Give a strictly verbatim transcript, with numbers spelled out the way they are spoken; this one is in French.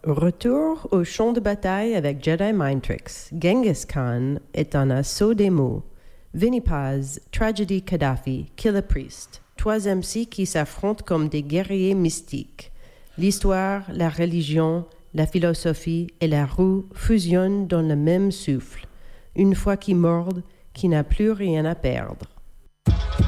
Retour au champ de bataille avec Jedi Mind Tricks. Genghis Khan est un assaut des mots. Vinnie Paz, Tragedy Kadhafi, Killer Priest. Trois M C qui s'affrontent comme des guerriers mystiques. L'histoire, la religion, la philosophie et la roue fusionnent dans le même souffle. Une fois qu'ils mordent, qui n'a plus rien à perdre.